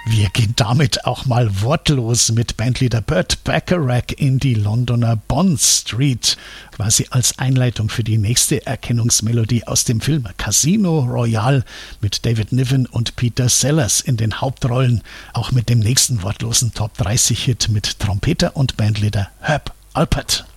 Wir gehen damit auch mal wortlos mit Bandleader Burt Bacharach in die Londoner Bond Street, quasi als Einleitung für die nächste Erkennungsmelodie aus dem Film Casino Royale mit David Niven und Peter Sellers in den Hauptrollen, auch mit dem nächsten wortlosen Top 30 Hit mit Trompeter und Bandleader Herb Alpert.